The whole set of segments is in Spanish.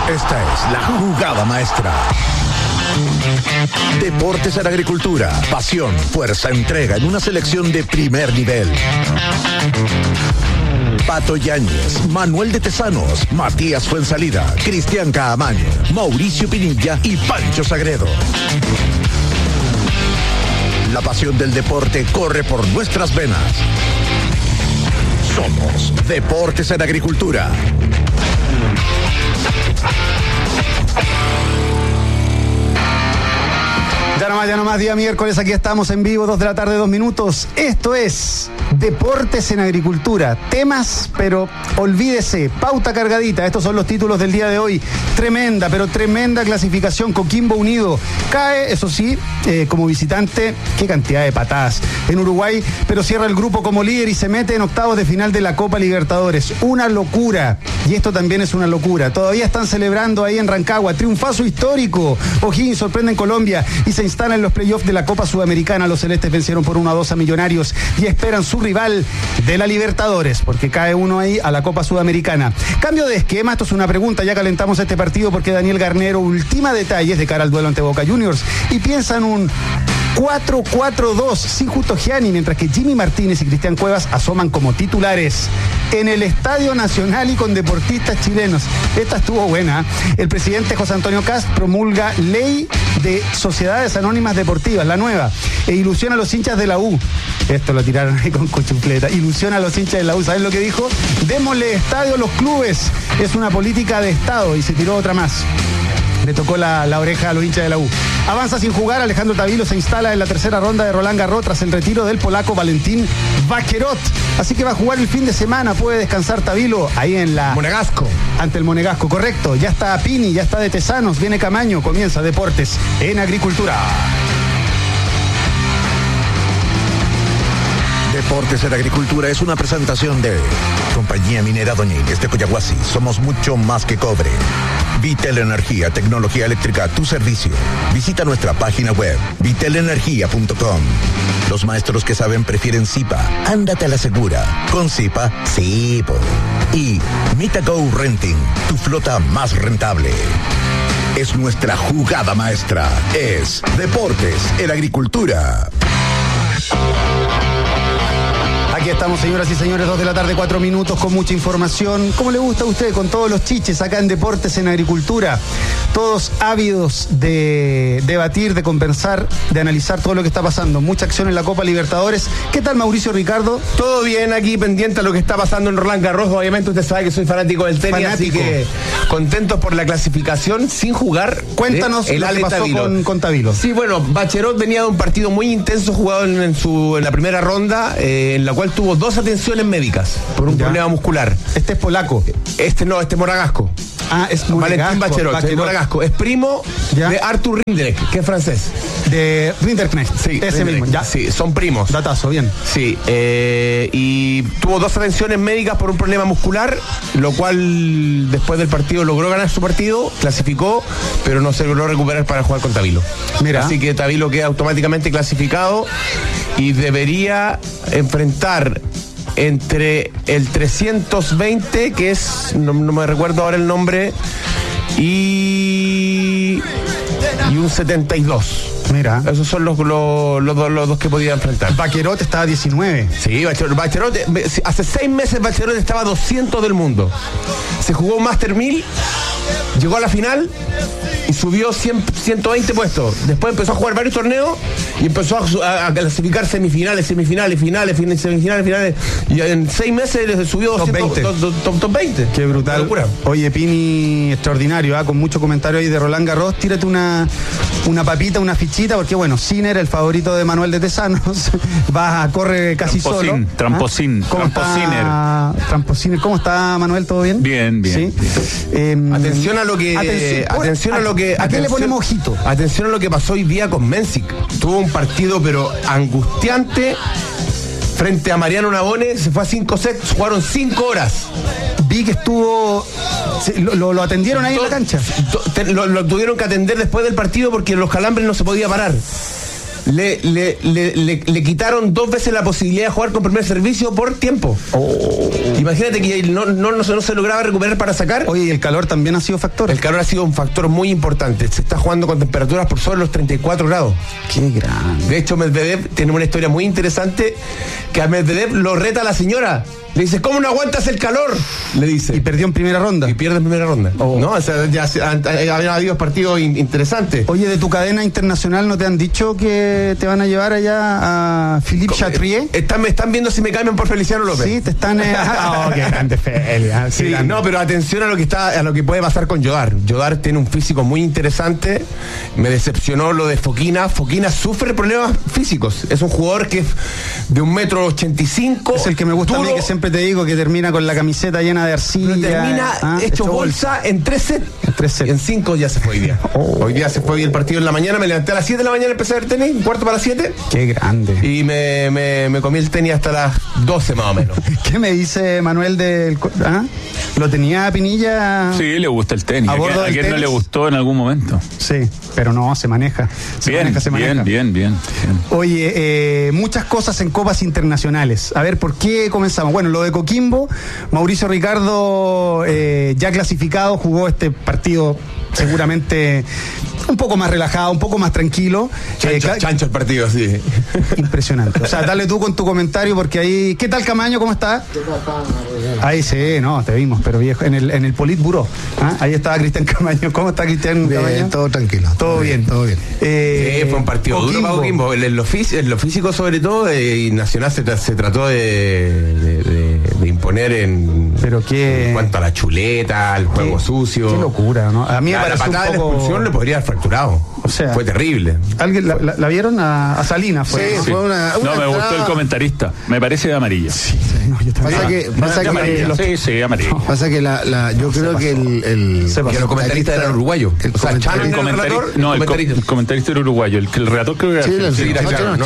Esta es la jugada maestra. Deportes en Agricultura, pasión, fuerza, entrega en una selección de primer nivel. Pato Yáñez, Manuel de Tesanos, Matías Fuensalida, Cristian Caamaño, Mauricio Pinilla y Pancho Sagredo. La pasión del deporte corre por nuestras venas. Somos Deportes en Agricultura. Ya nomás, día miércoles, aquí estamos en vivo, 2 de la tarde, 2 minutos. Esto es Deportes en Agricultura. Temas, pero olvídese, pauta cargadita. Estos son los títulos del día de hoy. Tremenda, pero tremenda clasificación. Coquimbo Unido cae, eso sí, como visitante. Qué cantidad de patadas en Uruguay, pero cierra el grupo como líder y se mete en octavos de final de la Copa Libertadores. Una locura, y esto también es una locura. Todavía están celebrando ahí en Rancagua, triunfazo histórico. O'Higgins sorprende en Colombia y se instala en los playoffs de la Copa Sudamericana. Los celestes vencieron por 1-2 a Millonarios y esperan su rival de la Libertadores, porque cae uno ahí a la Copa Sudamericana. Cambio de esquema, esto es una pregunta, ya calentamos este partido porque Daniel Garnero ultima detalles de cara al duelo ante Boca Juniors y piensa en un 4-4-2 sin Justo Gianni, mientras que Jimmy Martínez y Cristian Cuevas asoman como titulares en el Estadio Nacional y con deportistas chilenos. Esta estuvo buena. El presidente José Antonio Kast promulga ley de sociedades anónimas deportivas, la nueva, e ilusiona a los hinchas de la U. Esto lo tiraron ahí con cochufleta. Ilusiona a los hinchas de la U. ¿Saben lo que dijo? Démosle estadio a los clubes. Es una política de Estado. Y se tiró otra más. Le tocó la oreja a los hinchas de la U. Avanza sin jugar, Alejandro Tavilo se instala en la tercera ronda de Roland Garros tras el retiro del polaco Valentín Vaquerot. Así que va a jugar el fin de semana, puede descansar Tavilo ahí en la... Monegasco. Ante el Monegasco, correcto. Ya está Pini, ya está de Tesanos, viene Camaño, comienza Deportes en Agricultura. Deportes en Agricultura es una presentación de Compañía Minera Doña Inés de Coyahuasi. Somos mucho más que cobre. Vitel Energía, tecnología eléctrica a tu servicio. Visita nuestra página web, vitelenergia.com. Los maestros que saben prefieren Zipa. Ándate a la segura. Con Zipa, sí. Y Mitago Renting, tu flota más rentable. Es nuestra jugada maestra. Es Deportes en Agricultura. Aquí estamos, señoras y señores, 2 de la tarde, 4 minutos, con mucha información. ¿Cómo le gusta a usted? Con todos los chiches acá en Deportes en Agricultura. Todos ávidos de debatir, de conversar, de analizar todo lo que está pasando. Mucha acción en la Copa Libertadores. ¿Qué tal, Mauricio Ricardo? Todo bien, aquí pendiente a lo que está pasando en Roland Garros. Obviamente usted sabe que soy fanático del tenis, así que contentos por la clasificación sin jugar. Cuéntanos lo que pasó con Tavilo. Sí, bueno, Vaquerot venía de un partido muy intenso jugado en la primera ronda, en la cual tuvo 2 atenciones médicas por un problema muscular. Este es polaco. Este es monegasco. Ah, es Valentín Vaquerot. Es monegasco. Es primo de Arthur Rinderknecht, que es francés. De Rinderknecht. Sí, ese mismo. Ya. Sí, son primos. Datazo, bien. Sí, y tuvo 2 atenciones médicas por un problema muscular, lo cual después del partido logró ganar su partido, clasificó, pero no se logró recuperar para jugar con Tavilo. Mira. Así que Tavilo queda automáticamente clasificado y debería enfrentar entre el 320, que es, no me recuerdo ahora el nombre, y un 72. Mira. Esos son los dos que podía enfrentar. Vaquerot estaba a 19. Sí, Vaquerot, hace 6 meses Vaquerot estaba a 200 del mundo. Se jugó un Master 1000, llegó a la final y subió 120 puestos. Después empezó a jugar varios torneos y empezó a clasificar semifinales. Y en 6 meses le subió top 20. Top 20. Qué brutal. Locura. Oye, Pini, extraordinario, con mucho comentario ahí de Roland Garros. Tírate una papita, una fichita, porque bueno, Sinner, el favorito de Manuel de Tesanos, corre casi solo. Tramposín. Tramposín. ¿Cómo está, Manuel? ¿Todo bien? Bien. ¿Sí? Atención a lo que... ¿A qué le ponemos ojito? Atención a lo que pasó hoy día con Mensik. Tuvo un partido pero angustiante frente a Mariano Navone, se fue a 5 sets, jugaron 5 horas. Vi que estuvo... Lo atendieron ahí en la cancha. Lo tuvieron que atender después del partido porque los calambres no se podía parar. le quitaron 2 veces la posibilidad de jugar con primer servicio por tiempo. Imagínate que no se lograba recuperar para sacar. Oye, y el calor también ha sido factor. El calor ha sido un factor muy importante. Se está jugando con temperaturas por sobre los 34 grados. Qué grande. De hecho, Medvedev tiene una historia muy interesante, que a Medvedev lo reta la señora. Le dice, ¿cómo no aguantas el calor? Le dice. Y perdió en primera ronda. Y pierde en primera ronda. No, o sea, ya habían habido partidos interesantes. Oye, de tu cadena internacional, ¿no te han dicho que te van a llevar allá a Philippe Chatrier? Me están viendo si me cambian por Feliciano López. Sí, te están... qué grande Felia. Sí, no, pero atención a lo que puede pasar con Jodar. Jodar tiene un físico muy interesante. Me decepcionó lo de Fokina. Fokina sufre problemas físicos. Es un jugador que es de 1,85 m. Es el que me gusta duro, a mí, que siempre te digo que termina con la camiseta llena de arcilla. Termina hecho bolsa en 3 sets. En 5 ya se fue hoy día. Hoy día se fue hoy el partido en la mañana. Me levanté a las 7 de la mañana, empecé a ver tenis, 7:15. Qué grande. Y me comí el tenis hasta las 12 más o menos. ¿Qué me dice Manuel del... ¿Lo tenía Pinilla? Sí, le gusta el tenis. ¿A quién no le gustó en algún momento? Sí, pero no, se maneja. Bien. Oye, muchas cosas en copas internacionales. A ver, ¿por qué comenzamos? Bueno, lo de Coquimbo, Mauricio Ricardo ya clasificado, jugó este partido seguramente un poco más relajado, un poco más tranquilo. Chancho el partido, sí. Impresionante. O sea, dale tú con tu comentario, porque ahí... ¿Qué tal, Camaño? ¿Cómo está? Ahí sí, no, te vimos, pero viejo, en el Politburo. Ahí estaba Cristian Camaño. ¿Cómo está Cristian Camaño? Todo tranquilo. Todo bien. Sí, fue un partido duro para Coquimbo. En lo físico sobre todo, y Nacional se trató de imponer en cuanto a la chuleta, al juego sucio. Qué locura, ¿no? A mí me la patada de la expulsión le podría haber fracturado. O sea, fue terrible. ¿Alguien la vieron a Salinas? Sí. Fue una me gustó el comentarista. Me parece de amarilla. Sí. No, yo pasa que amarilla. Sí, amarilla. Pasa que yo creo que que los comentaristas eran uruguayos. El comentarista era uruguayo. El relator creo que era. Sí,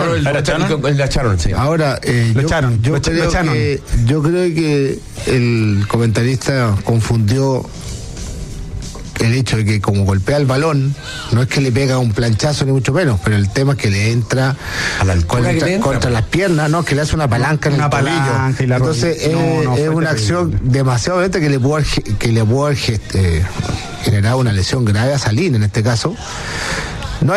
la echaron. Sí. Ahora, yo creo que el comentarista confundió el hecho de que como golpea el balón, no es que le pega un planchazo ni mucho menos, pero el tema es que le entra a la contra las piernas, no, que le hace una palanca en el tobillo. Entonces es una acción demasiado violenta que le pudo haber generado una lesión grave a Salín en este caso. No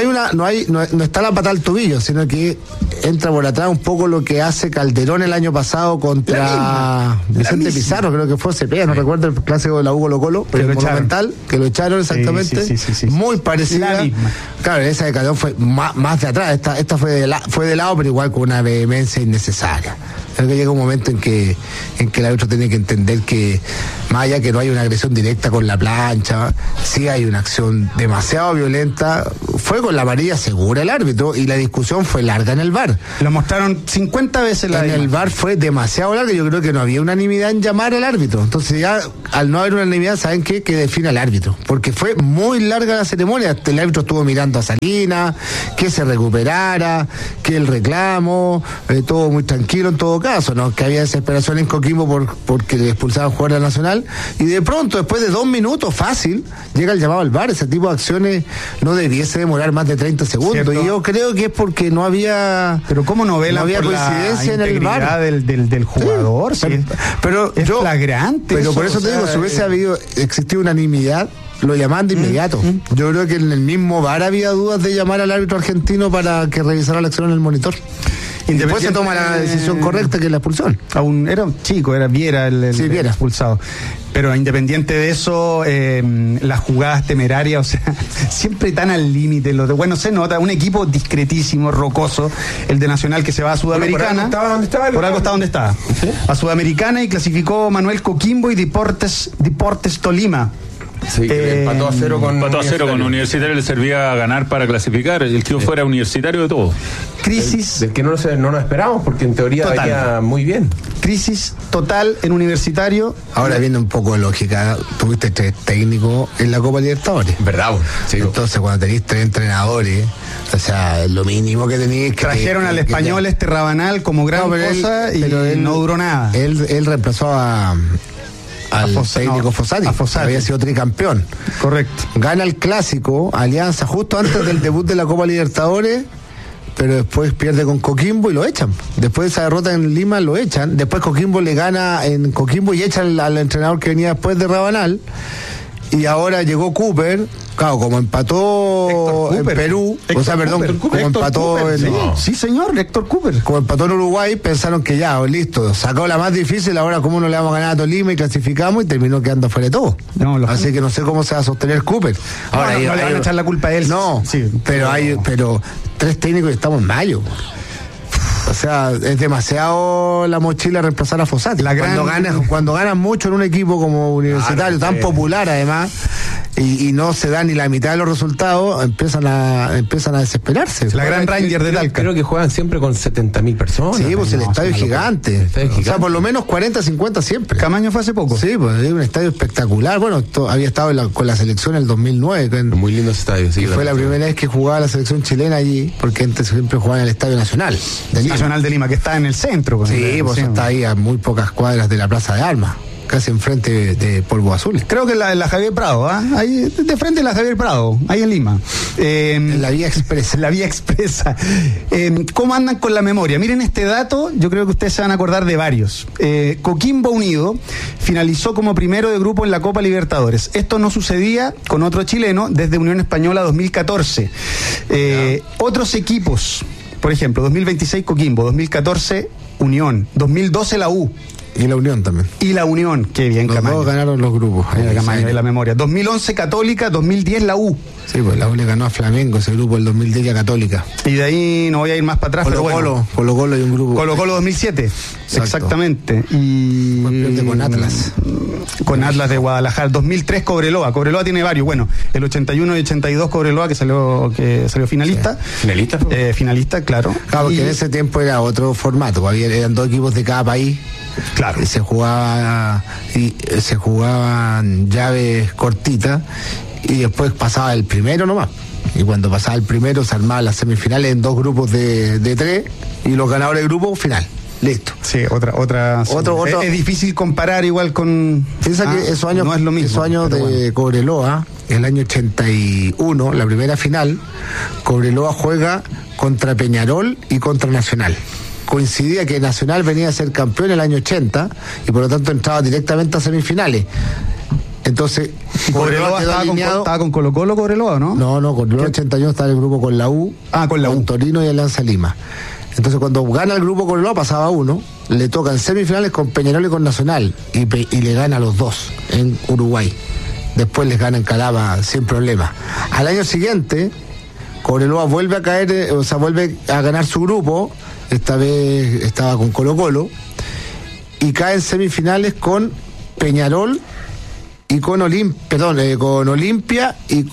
está la patada al tobillo, sino que entra por atrás un poco lo que hace Calderón el año pasado contra Vicente Pizarro, creo que fue CPA, no recuerdo, el clásico de la U Colo-Colo, pero el Monumental, que lo echaron exactamente, muy parecida. Claro, esa de Calderón fue más de atrás, esta fue de lado, pero igual con una vehemencia innecesaria. Creo que llega un momento en que el árbitro tiene que entender que, más allá que no hay una agresión directa con la plancha, sí hay una acción demasiado violenta. Fue con la amarilla segura el árbitro y la discusión fue larga en el VAR. Lo mostraron 50 veces en el VAR, fue demasiado larga. Yo creo que no había unanimidad en llamar al árbitro. Entonces ya, al no haber unanimidad, ¿saben qué? Que define al árbitro. Porque fue muy larga la ceremonia. El árbitro estuvo mirando a Salinas, que se recuperara, que el reclamo, todo muy tranquilo en todo caso, ¿no? Que había desesperación en Coquimbo porque le expulsaban jugador de Nacional, y de pronto, después de 2 minutos, fácil, llega el llamado al VAR. Ese tipo de acciones no debiese demorar más de 30 segundos. ¿Cierto? Y yo creo que es porque no había... Pero ¿cómo no había coincidencia en el VAR del jugador? Sí, pero es flagrante. Pero eso, por eso te digo, si hubiese existido unanimidad, lo llamaban de inmediato. Yo creo que en el mismo VAR había dudas de llamar al árbitro argentino para que revisara la acción en el monitor. Y después se toma la decisión correcta, que es la expulsión. Era un chico, era Viera el expulsado. Pero independiente de eso, las jugadas temerarias, o sea, siempre tan al límite. Bueno, se nota, un equipo discretísimo, rocoso, el de Nacional, que se va a Sudamericana. Por algo está donde está. ¿Sí? A Sudamericana, y clasificó Manuel Coquimbo y Deportes Tolima. Sí, que empató a 0 con Universitario. Le servía a ganar para clasificar. El que fuera Universitario de todo. Crisis. Del que no nos esperábamos, porque en teoría venía muy bien. Crisis total en Universitario. Ahora, viendo un poco de lógica, tuviste 3 técnicos en la Copa Libertadores. ¿Verdad? Sí. Entonces, cuando tenéis 3 entrenadores, o sea, lo mínimo que tenéis que... Trajeron al español Rabanal como gran cosa, pero él no duró nada. Él reemplazó al técnico Fossati, había sido tricampeón. Correcto. Gana el clásico, Alianza, justo antes del debut de la Copa Libertadores, pero después pierde con Coquimbo y lo echan. Después de esa derrota en Lima lo echan. Después Coquimbo le gana en Coquimbo y echan al entrenador que venía después de Rabanal. Y ahora llegó Cooper, claro, como empató en Perú, como empató en... Sí, señor, Héctor Cooper. Como empató en Uruguay, pensaron que ya, listo, sacó la más difícil, ahora cómo no le vamos a ganar a Tolima y clasificamos, y terminó quedando fuera de todo. Así que no sé cómo se va a sostener Cooper. Ahora, no le van a echar la culpa a él. No, sí, pero 3 técnicos y estamos en mayo. O sea, es demasiado la mochila reemplazar a Fossati. Cuando ganas mucho en un equipo como Universitario, tan popular además, y no se da ni la mitad de los resultados, empiezan a desesperarse. La gran Ranger de Talca. Creo que juegan siempre con 70.000 personas. Sí, pues el estadio es gigante. O sea, por lo menos 40, 50 siempre. Camaño fue hace poco. Sí, pues es un estadio espectacular. Bueno, había estado con la selección en el 2009. Muy lindo ese estadio, sí. Fue la primera vez que jugaba la selección chilena allí, porque antes siempre jugaba en el Estadio Nacional de Lima, que está en el centro. Sí, pues está ahí a muy pocas cuadras de la Plaza de Armas, casi enfrente de Polvo Azul. Creo que la Javier Prado, ahí de frente de la Javier Prado, ahí en Lima. En la Vía Expresa. La Vía Expresa. ¿Cómo andan con la memoria? Miren este dato, yo creo que ustedes se van a acordar de varios. Coquimbo Unido finalizó como primero de grupo en la Copa Libertadores. Esto no sucedía con otro chileno desde Unión Española 2014. Otros equipos, por ejemplo, 2026 Coquimbo, 2014 Unión, 2012 la U. Y la Unión también. Y la Unión, qué bien, Los Camaño. dos ganaron los grupos. Camaño de la memoria. 2011 Católica, 2010 la U. Sí, pues la U le ganó a Flamengo ese grupo el 2010 y a Católica. Y de ahí no voy a ir más para atrás, Colo-Colo y un grupo. Colo-Colo 2007. Exacto. Exactamente. Y pierde con Atlas. Con Atlas de Guadalajara. 2003 Cobreloa. Cobreloa tiene varios. Bueno, el 81 y 82 Cobreloa que salió finalista. Sí. ¿Finalista? Finalista, claro. Claro, porque en ese tiempo era otro formato. Eran 2 equipos de cada país. Claro. Se jugaban llaves cortitas y después pasaba el primero nomás. Y cuando pasaba el primero se armaban las semifinales en 2 grupos de 3 y los ganadores del grupo final. Listo. Sí, otra. Es difícil comparar igual con. Piensa que esos años, no es lo mismo, esos años de bueno. Cobreloa, el año 81, la primera final, Cobreloa juega contra Peñarol y contra Nacional. Coincidía que Nacional venía a ser campeón el año 80 y por lo tanto entraba directamente a semifinales. Entonces, Cobreloa estaba con Colo-Colo, Cobreloa, ¿no? No, Cobreloa 81 estaba en el grupo con la U, con Torino y Alianza Lima. Entonces, cuando gana el grupo Cobreloa, pasaba uno, le tocan semifinales con Peñarol y con Nacional y le gana a los 2 en Uruguay. Después les gana en Calama sin problema. Al año siguiente, Cobreloa vuelve a caer, vuelve a ganar su grupo. Esta vez estaba con Colo-Colo y cae en semifinales con Peñarol y con Olimpia y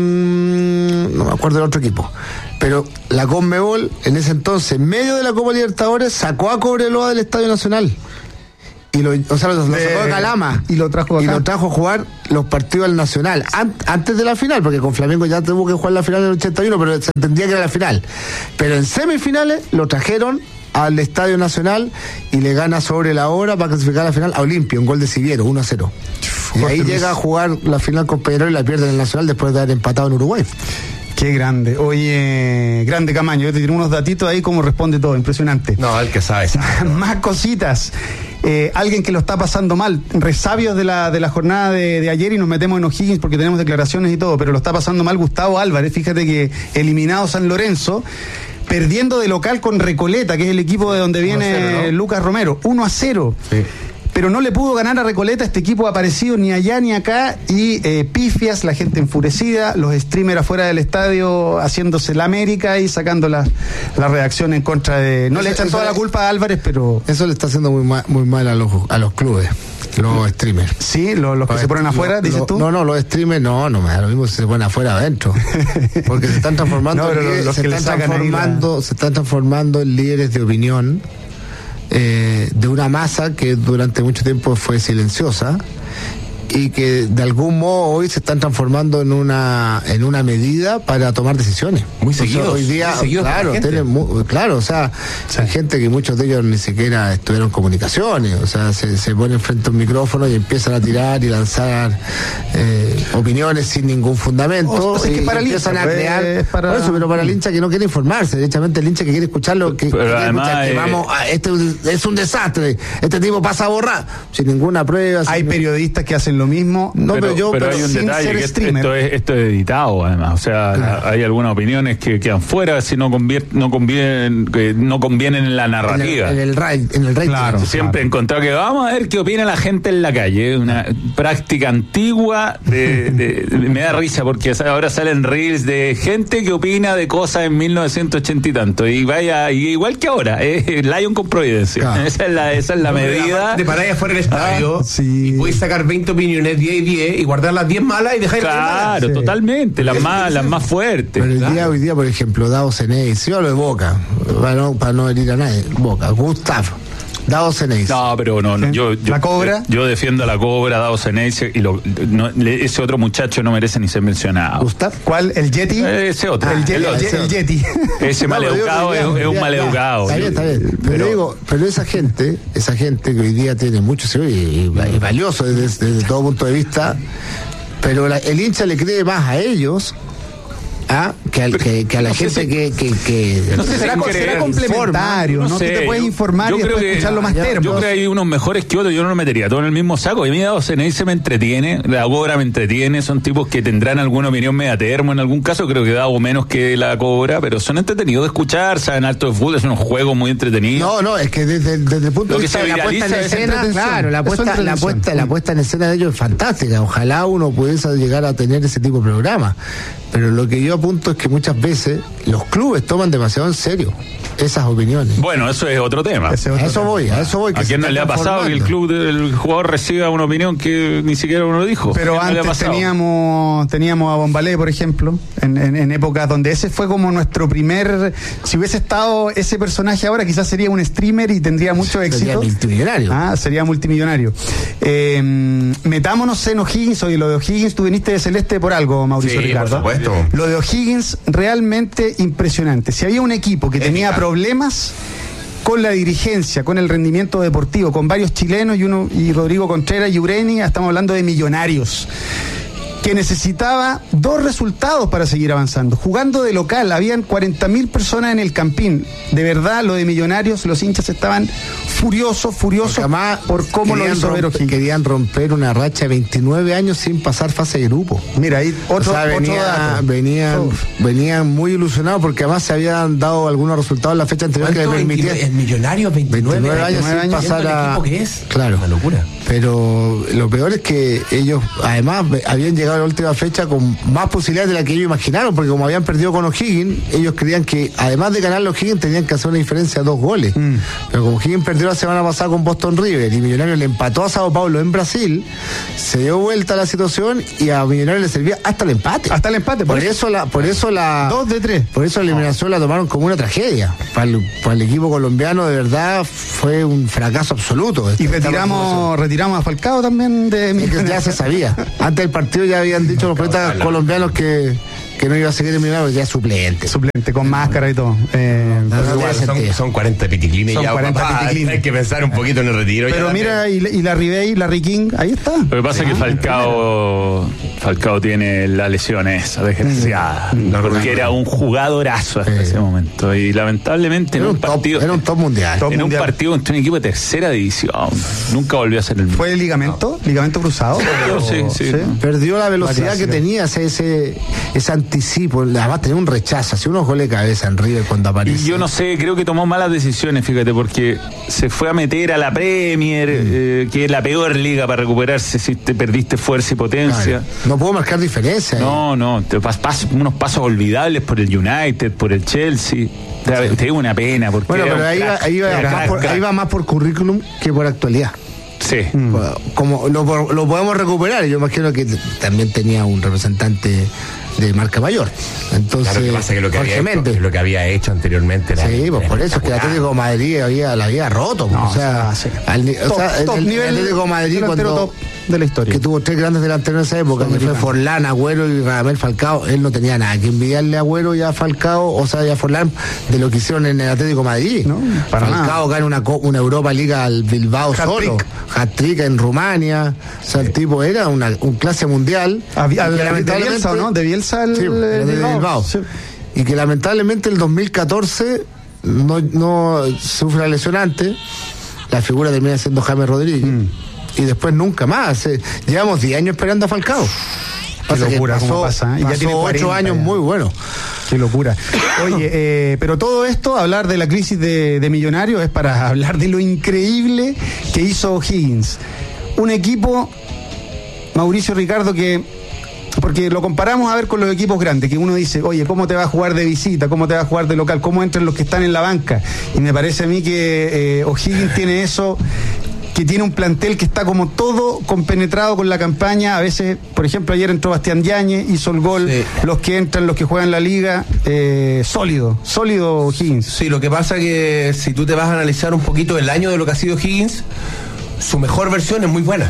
con no me acuerdo del otro equipo, pero la Conmebol en ese entonces en medio de la Copa Libertadores sacó a Cobreloa del Estadio Nacional y lo sacó de Calama y lo trajo a jugar los partidos al Nacional antes de la final, porque con Flamengo ya tuvo que jugar la final en el 81, pero se entendía que era la final, pero en semifinales lo trajeron al Estadio Nacional y le gana sobre la hora para clasificar a la final a Olimpia, un gol de Siviero, 1-0. Y ahí llega a jugar la final con Peñarol y la pierde en el Nacional después de haber empatado en Uruguay. Qué grande. Oye, grande Camaño, yo te tiro unos datitos ahí como responde todo, impresionante. No, el que sabe. Más cositas. Alguien que lo está pasando mal, resabios de la jornada de ayer y nos metemos en O'Higgins porque tenemos declaraciones y todo, pero lo está pasando mal Gustavo Álvarez. Fíjate que eliminado San Lorenzo, perdiendo de local con Recoleta, que es el equipo de donde viene 1-0, ¿no? Lucas Romero, 1-0. Sí. Pero no le pudo ganar a Recoleta, este equipo ha aparecido ni allá ni acá, y pifias, la gente enfurecida, los streamers afuera del estadio haciéndose la América y sacando la reacción en contra de... No le echan toda la culpa a Álvarez, pero... Eso le está haciendo muy mal a los clubes, los streamers. Sí, los que se ponen afuera, dices tú. No, los streamers no me da lo mismo si se ponen afuera adentro. Porque se están transformando, se están transformando en líderes de opinión. De una masa que durante mucho tiempo fue silenciosa y que de algún modo hoy se están transformando en una medida para tomar decisiones. Muy seguidos. Hoy día, claro, o sea, hay gente que muchos de ellos ni siquiera estudiaron comunicaciones, o sea, se ponen frente a un micrófono y empiezan a tirar y lanzar opiniones sin ningún fundamento. Es que para el empiezan hincha, a crear, para... por eso, pero para el hincha que no quiere informarse, derechamente el hincha que quiere escucharlo, que quiere escuchar que vamos, este es un desastre, este tipo pasa a borrar, sin ninguna prueba. Hay periodistas que hacen lo mismo. No, pero hay un detalle, que esto es editado además, o sea, hay algunas opiniones que quedan fuera si no convienen en la narrativa. En el rating. Claro, siempre he encontrado que vamos a ver qué opina la gente en la calle, una práctica antigua me da risa porque ahora salen reels de gente que opina de cosas en 1980 y tanto, y igual que ahora, Lion con Providencia. Claro. Esa es la medida. Te paráis afuera del estadio y puedes sacar 20 opiniones, 10 y 10, y guardar las 10 malas y dejar las 10 malas. Claro, totalmente, las más fuertes. Pero hoy día, por ejemplo, Davo Ceney, si yo hablo de Boca, para no herir a nadie, Boca, Gustav, Davo Ceney. No, pero no, yo ¿La Cobra? Yo defiendo a la Cobra, Davo Ceney, y ese otro muchacho no merece ni ser mencionado. ¿Gustav? ¿Cuál? ¿El Yeti? Ese otro. El Yeti. Ese maleducado es un maleducado. Está bien. Pero esa gente que hoy día tiene mucho y valioso desde todo punto de vista, pero el hincha le cree más a ellos que a la gente que no sé, será complementario, ¿no? Que te puedes informar y después escucharlo más termo. Yo creo que hay unos mejores que otros, yo no lo metería todo en el mismo saco. Y a mí Davo Ceney se me entretiene, la Cobra me entretiene, son tipos que tendrán alguna opinión media termo en algún caso, creo que Davo menos que la Cobra, pero son entretenidos de escuchar, saben harto de fútbol, son unos juegos muy entretenidos. No, es que desde el punto de vista de la puesta en escena, claro, la puesta en escena de ellos es fantástica, ojalá uno pudiese llegar a tener ese tipo de programa. Pero lo que yo apunto es que muchas veces los clubes toman demasiado en serio esas opiniones. Bueno, eso es otro tema. A eso voy. ¿A quién no le ha pasado que el jugador reciba una opinión que ni siquiera uno dijo? Pero antes teníamos a Bombalé, por ejemplo, en épocas donde ese fue como nuestro primer... Si hubiese estado ese personaje ahora, quizás sería un streamer y tendría mucho éxito. Sería multimillonario. Sería multimillonario. Metámonos en O'Higgins. Oye, lo de O'Higgins, tú viniste de Celeste por algo, Mauricio Ricardo. Por supuesto. Lo de O'Higgins, realmente impresionante. Si había un equipo que tenía problemas con la dirigencia, con el rendimiento deportivo, con varios chilenos y Rodrigo Contreras y Ureni, estamos hablando de Millonarios, que necesitaba 2 resultados para seguir avanzando. Jugando de local, habían 40.000 personas en el Campín. De verdad, lo de Millonarios, los hinchas estaban furiosos por cómo lo hizo Vero O'Higgins. Querían romper una racha de 29 años sin pasar fase de grupo. Mira, ahí otro dato. Venían muy ilusionados porque además se habían dado algunos resultados en la fecha anterior que le permitían. El Millonario 29 años sin pasar a... equipo que es. Claro. Una locura. Pero lo peor es que ellos además habían llegado a la última fecha con más posibilidades de la que ellos imaginaron, porque como habían perdido con O'Higgins, ellos creían que además de ganar los O'Higgins tenían que hacer una diferencia de 2 goles. Pero como O'Higgins perdió la semana pasada con Boston River y Millonarios le empató a Sao Paulo en Brasil, se dio vuelta la situación y a Millonarios le servía hasta el empate. Por eso la 2 de 3. Por eso la eliminación la tomaron como una tragedia. Para el equipo colombiano de verdad fue un fracaso absoluto. Y retiramos a Falcao también de ya se sabía. Antes del partido ya habían dicho los poetas colombianos que no iba a seguir en Millonarios, ya suplente con máscara y todo. Son 40 piticlines ya. 40 piticlines. Hay que pensar un poquito en el retiro. Pero mira, y la Ribey, la King, ahí está. Lo que pasa es que Falcao tiene la lesión esa desgraciada, porque era un jugadorazo hasta ese momento y lamentablemente era un top mundial. Un partido contra un equipo de tercera división nunca volvió a ser el mismo. ¿Fue el ligamento cruzado? Sí. Perdió la velocidad que tenía, ese anticipo, además tenía un rechazo, hacía unos goles de cabeza en River cuando apareció. Y yo no sé, creo que tomó malas decisiones, fíjate, porque se fue a meter a la Premier, que es la peor liga para recuperarse si te perdiste fuerza y potencia. Claro. No puedo marcar diferencia. No, te unos pasos olvidables por el United, por el Chelsea. Te digo una pena, porque pero ahí va más por currículum que por actualidad. Sí. Como lo podemos recuperar. Yo imagino que también tenía un representante de marca mayor. Entonces, claro, que pasa que lo que había hecho anteriormente era, sí, pues por eso es que el Atlético de Madrid la había roto. No, o sea, sí. el Atlético de Madrid cuando de la historia, que tuvo 3 grandes delanteros en esa época, que fue Forlán, Agüero y Radamel Falcao, él no tenía nada que envidiarle a Agüero y a Falcao, o sea, y a Forlán, de lo que hicieron en el Atlético de Madrid. No, Falcao gana una Europa Liga al Bilbao solo, hat-trick en Rumania, o sea, el tipo era un clase mundial. De Bielsa, ¿no? De Bielsa el Bilbao. Sí. Y que lamentablemente el 2014 no sufre la lesión antes, la figura termina siendo James Rodríguez. Y después nunca más. Llevamos 10 años esperando a Falcao. Qué locura, cómo pasa. Y ya tiene 8 años muy buenos. Qué locura. Oye, pero todo esto, hablar de la crisis de Millonarios, es para hablar de lo increíble que hizo O'Higgins. Un equipo, Mauricio, Ricardo, porque lo comparamos a ver con los equipos grandes, que uno dice, oye, ¿cómo te va a jugar de visita? ¿Cómo te va a jugar de local? ¿Cómo entran los que están en la banca? Y me parece a mí que O'Higgins tiene eso, que tiene un plantel que está como todo compenetrado con la campaña. A veces, por ejemplo, ayer entró Bastián Yáñez, hizo el gol. Sí. Los que entran, los que juegan la liga, sólido O'Higgins. Sí, lo que pasa que si tú te vas a analizar un poquito el año de lo que ha sido O'Higgins, su mejor versión es muy buena.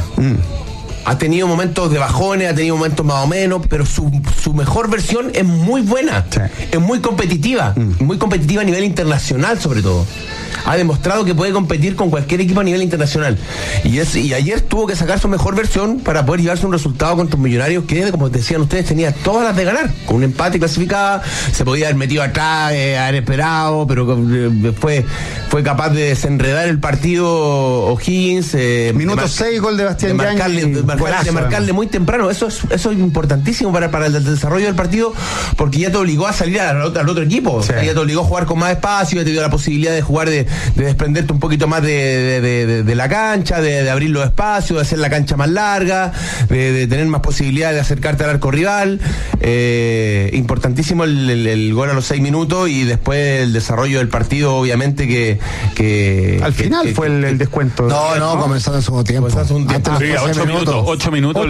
Ha tenido momentos de bajones, ha tenido momentos más o menos, pero su mejor versión es muy buena. Sí. Es muy competitiva a nivel internacional sobre todo. Ha demostrado que puede competir con cualquier equipo a nivel internacional. Y ayer tuvo que sacar su mejor versión para poder llevarse un resultado contra un Millonarios que, como decían ustedes, tenía todas las de ganar. Con un empate clasificada, se podía haber metido atrás, haber esperado, pero después fue capaz de desenredar el partido O'Higgins. Minuto 6, gol de Bastián Yáñez. De marcarle muy temprano. Eso es importantísimo para el desarrollo del partido, porque ya te obligó a salir al otro equipo. Sí. Ya te obligó a jugar con más espacio, ya te dio la posibilidad de jugar de desprenderte un poquito más de la cancha, de abrir los espacios, de hacer la cancha más larga, de tener más posibilidades de acercarte al arco rival. Importantísimo el gol a los 6 minutos y después el desarrollo del partido, obviamente que al final fue el descuento. No, comenzando en segundo tiempo. 8 minutos.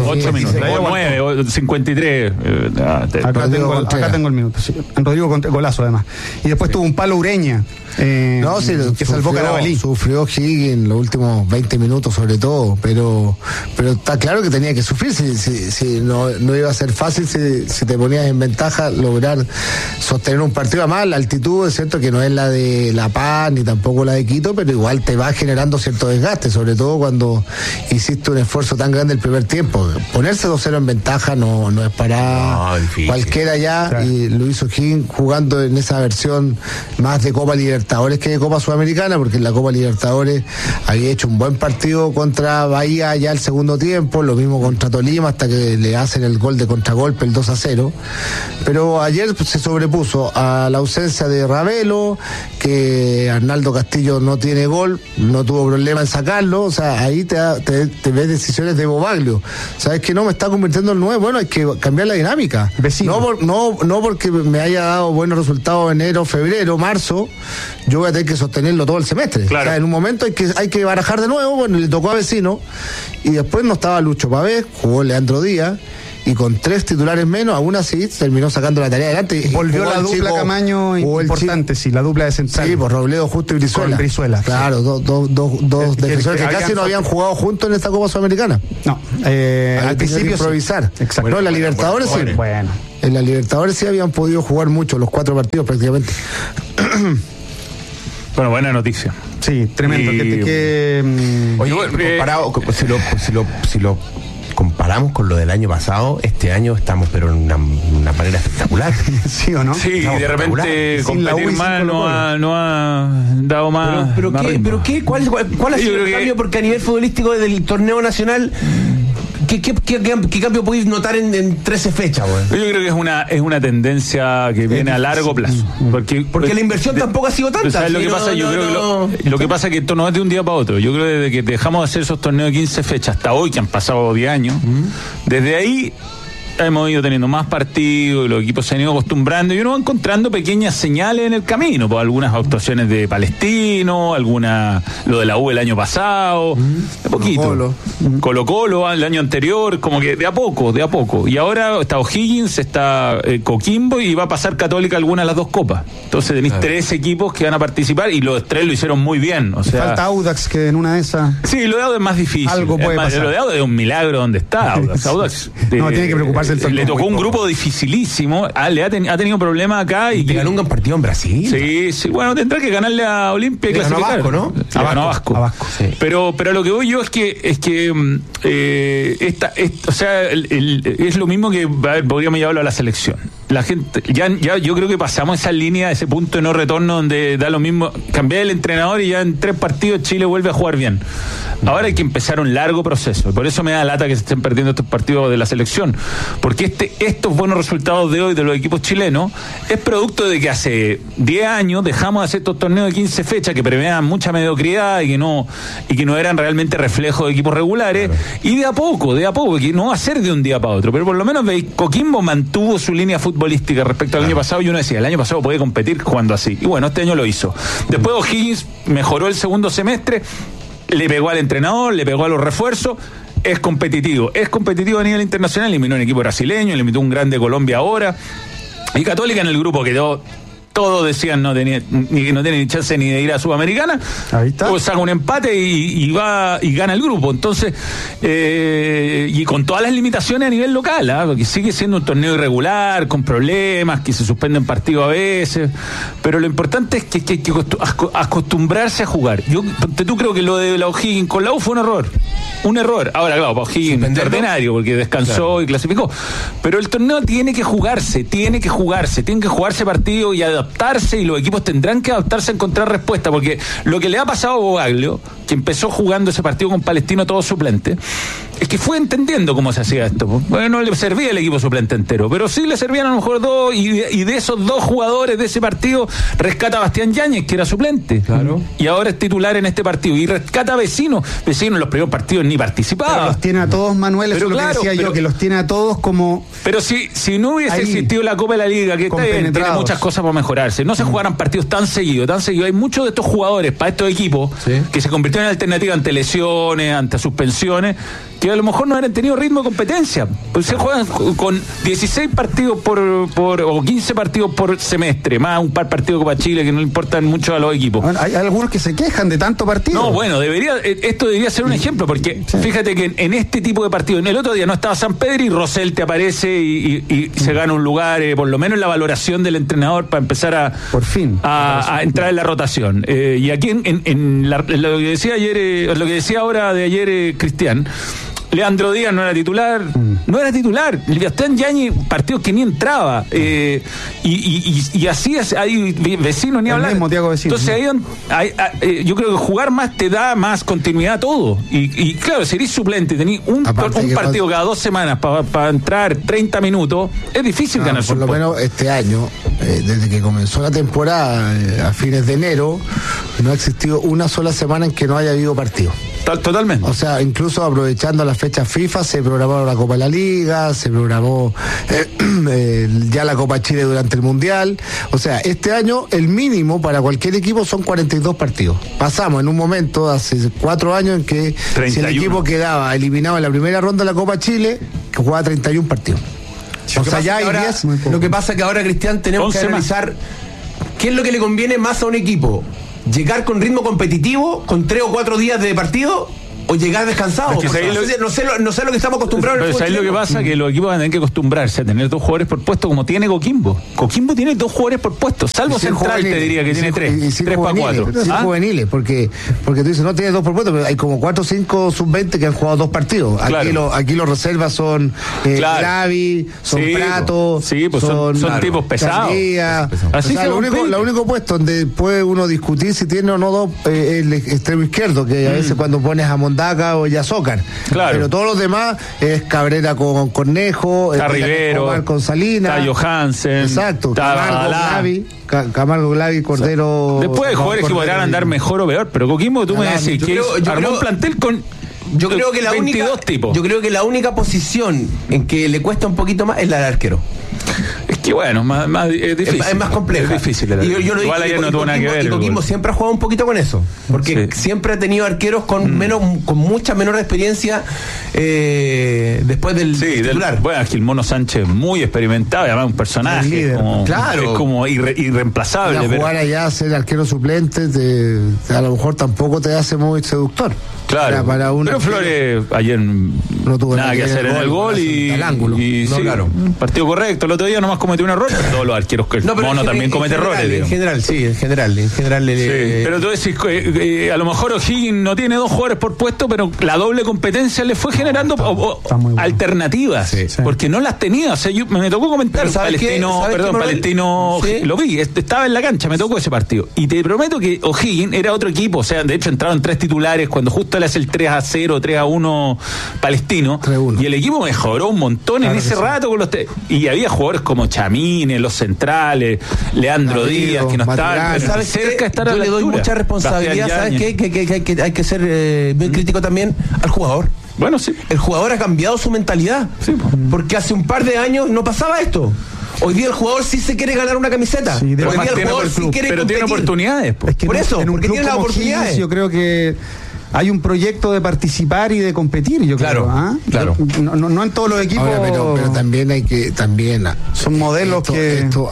9, 53. Acá tengo el minuto. Sí. Rodrigo golazo además. Y después tuvo un palo Ureña. Que salvó Carabalí. Sufrió Higgins los últimos 20 minutos sobre todo, pero está claro que tenía que sufrir, si no iba a ser fácil si te ponías en ventaja lograr sostener un partido. Además, la altitud es cierto que no es la de La Paz ni tampoco la de Quito, pero igual te va generando cierto desgaste, sobre todo cuando hiciste un esfuerzo tan grande el primer tiempo. Ponerse 2-0 en ventaja no es para cualquiera ya, claro. Y lo hizo Higgins jugando en esa versión más de Copa Libertadores que de Copa Sudamericana, porque en la Copa Libertadores había hecho un buen partido contra Bahía ya el segundo tiempo, lo mismo contra Tolima, hasta que le hacen el gol de contragolpe, el 2-0. Pero ayer se sobrepuso a la ausencia de Ravelo, que Arnaldo Castillo no tiene gol, no tuvo problema en sacarlo. O sea, ahí te ves decisiones de Bobaglio. ¿Sabes que no me está convirtiendo en 9? Bueno, hay que cambiar la dinámica. No porque me haya dado buenos resultados enero, febrero, marzo, yo voy a tener que sostenerlo todo el semestre. Claro. O sea, en un momento hay que barajar de nuevo. Bueno, le tocó a Vecino, y después no estaba Lucho Pavés, jugó Leandro Díaz, y con 3 titulares menos, aún así terminó sacando la tarea adelante. Volvió la dupla Camaño importante, sí, la dupla de central. Sí, por Robledo, Justo y Brizuela. Claro, sí. dos defensores que casi no habían jugado juntos en esta Copa Sudamericana. No, al principio improvisar. Sí. Exacto. No, en la Libertadores sí. Bueno. En la Libertadores sí habían podido jugar mucho, los 4 partidos prácticamente. Bueno, buena noticia. Sí, tremendo. Oye, si lo comparamos con lo del año pasado, este año estamos pero en una manera espectacular. ¿Sí o no? Sí, de repente competir más no ha dado más. ¿Cuál ha sido el cambio? Porque a nivel futbolístico del torneo nacional, ¿qué cambio podéis notar en 13 fechas, güey? Yo creo que es una tendencia que viene a largo plazo. Porque la inversión tampoco ha sido tanta. ¿Sabes lo que pasa? Yo creo que lo que pasa es que esto no es de un día para otro. Yo creo que desde que dejamos de hacer esos torneos de 15 fechas hasta hoy, que han pasado 10 años, desde ahí hemos ido teniendo más partidos, los equipos se han ido acostumbrando y uno va encontrando pequeñas señales en el camino, pues algunas actuaciones de Palestino, lo de la U el año pasado, de poquito. Colo-Colo el año anterior, como que de a poco. Y ahora está O'Higgins, está Coquimbo y va a pasar Católica alguna de las dos copas. Entonces tenéis 3 equipos que van a participar y los 3 lo hicieron muy bien. O sea, falta Audax, que en una de esas... Sí, lo de Audax es más difícil. Algo puede pasar. Lo de Audax es un milagro donde está Audax. Audax no, tiene que preocuparse el torneo. Le tocó un grupo dificilísimo. Ha tenido problemas acá. Y ganó un partido en Brasil. Sí. Bueno, tendrá que ganarle a Olimpia y clasificar. A Vasco, ¿no? A Vasco. Sí. Pero lo que voy yo es que o sea, es lo mismo que, a ver, podríamos llevarlo a la selección. La gente, ya yo creo que pasamos esa línea, ese punto de no retorno donde da lo mismo, cambiar el entrenador y ya en 3 partidos Chile vuelve a jugar bien. Ahora hay que empezar un largo proceso, y por eso me da lata que se estén perdiendo estos partidos de la selección, porque estos buenos resultados de hoy de los equipos chilenos es producto de que hace 10 años dejamos de hacer estos torneos de 15 fechas que preveían mucha mediocridad y que no eran realmente reflejos de equipos regulares, y de a poco, que no va a ser de un día para otro, pero por lo menos Coquimbo mantuvo su línea futbolística respecto al año pasado, y uno decía, el año pasado podía competir jugando así, y bueno, este año lo hizo. Después O'Higgins mejoró el segundo semestre, le pegó al entrenador, le pegó a los refuerzos, es competitivo a nivel internacional, eliminó un equipo brasileño, eliminó un grande Colombia ahora, y Católica en el grupo quedó, todos decían no tiene ni chance ni de ir a Sudamericana. Ahí está. Pues saca un empate y va y gana el grupo. Entonces, y con todas las limitaciones a nivel local, porque sigue siendo un torneo irregular, con problemas, que se suspenden partidos a veces. Pero lo importante es que hay que acostumbrarse a jugar. Tú creo que lo de la O'Higgins con la U fue un error. Ahora, claro, para O'Higgins es ordinario porque descansó y clasificó. Pero el torneo tiene que jugarse partidos y adaptarse, y los equipos tendrán que adaptarse a encontrar respuesta, porque lo que le ha pasado a Bogaglio, que empezó jugando ese partido con Palestino todo suplente, es que fue entendiendo cómo se hacía esto. Bueno, no le servía el equipo suplente entero, pero sí le servían a lo mejor 2, y de esos 2 jugadores de ese partido rescata a Bastián Yáñez, que era suplente, y ahora es titular en este partido, y rescata a Vecino en los primeros partidos ni participaba. Pero los tiene a todos, Manuel, eso es lo que decía yo, que los tiene a todos como... Pero si no hubiese existido la Copa de la Liga, que tiene muchas cosas para mejorarse, no se jugaran partidos tan seguidos, hay muchos de estos jugadores para estos equipos que se convirtieron en alternativa ante lesiones, ante suspensiones, que a lo mejor no hubieran tenido ritmo de competencia. Pues se juegan con 16 partidos o 15 partidos por semestre, más un par de partidos de Copa Chile que no le importan mucho a los equipos. Bueno, hay algunos que se quejan de tanto partido. No, bueno, esto debería ser un ejemplo, porque fíjate que en este tipo de partidos, en el otro día no estaba San Pedro y Rosell te aparece y se gana un lugar, por lo menos en la valoración del entrenador, para empezar a entrar en la rotación. Y aquí lo que decía ayer, lo que decía ahora de ayer Cristian, Leandro Díaz no era titular. El Bastián Yáñez, partidos que ni entraba. Y así es, hay Vecino ni hablar. Entonces ahí yo creo que jugar más te da más continuidad a todo. Y claro, si eres suplente, tenés un partido cada 2 semanas para entrar 30 minutos, es difícil ganar. Por lo menos este año, desde que comenzó la temporada, a fines de enero, no ha existido una sola semana en que no haya habido partido. Totalmente. O sea, incluso aprovechando las fechas FIFA, se programó la Copa de la Liga, se programó ya la Copa Chile durante el Mundial. O sea, este año el mínimo para cualquier equipo son 42 partidos. Pasamos en un momento, hace 4 años, en que 31. Si el equipo quedaba eliminado en la primera ronda de la Copa Chile, que jugaba 31 partidos. O sea, ya hay 10. Lo que pasa es que ahora, Cristian, tenemos que analizar qué es lo que le conviene más a un equipo. ¿Llegar con ritmo competitivo, con 3 o 4 días de partido, o llegar descansado? Es que no sé lo que estamos acostumbrados. Pero ¿sabes lo que pasa? Que los equipos van a tener que acostumbrarse a tener 2 jugadores por puesto, como tiene Coquimbo. Coquimbo tiene 2 jugadores por puesto, salvo Central, te diría que tiene 3 para 4. Pero juveniles, porque tú dices, no tiene 2 por puesto, pero hay como 4 o 5 sub-20 que han jugado 2 partidos. Aquí los reservas son Clavi, son Prato, son tipos pesados. Así que lo único puesto donde puede uno discutir si tiene o no 2 el extremo izquierdo, que a veces cuando pones a Mondaca o Yazócar. Claro. Pero todos los demás es Cabrera con Cornejo, está Rivero, Omar con Salinas, está Johansen, exacto, Camargo, Glavi, Cordero. Después de jugadores que podrán andar mejor o peor, pero Coquimbo, tú me decís que armó un plantel con Yo creo que 22 tipos. Yo creo que la única posición en que le cuesta un poquito más es la del arquero. Es que bueno, es difícil. Es más compleja. Es difícil. Yo lo igual ayer no tuvo nada que ver. Y Coquimbo siempre ha jugado un poquito con eso. Porque siempre ha tenido arqueros con mucha menor experiencia después del titular. Bueno, Gil Mono Sánchez muy experimentado, además un personaje. Es como irreemplazable. Y a jugar allá, ser arquero suplente, a lo mejor tampoco te hace muy seductor. Claro, pero Flores ayer no tuvo nada que hacer en el gol y partido correcto. El otro día nomás cometió un error, pero todos los arqueros que Mono también comete errores. En general. Pero tú decís, a lo mejor O'Higgins no tiene 2 jugadores por puesto, pero la doble competencia le fue generando alternativas, porque no las tenía. O sea, me tocó comentar Palestino, lo vi, estaba en la cancha, me tocó ese partido. Y te prometo que O'Higgins era otro equipo, o sea, de hecho entraron 3 titulares cuando justo le hace el 3-0, 3-1 Palestino, 3-1. Y el equipo mejoró un montón en ese rato con los y había jugadores como Chamine, los centrales, Leandro Díaz, que no estaban cerca de estar a la altura. Yo le doy mucha responsabilidad, ¿sabes qué? Que hay que ser bien crítico también al jugador. Bueno, sí. El jugador ha cambiado su mentalidad, porque hace un par de años no pasaba esto. Hoy día el jugador sí se quiere ganar una camiseta. Hoy día el jugador sí quiere competir. Tiene oportunidades. Es que porque tiene las oportunidades. Yo creo que hay un proyecto de participar y de competir, yo creo. Claro. No en todos los equipos. Ahora, pero también hay que son modelos esto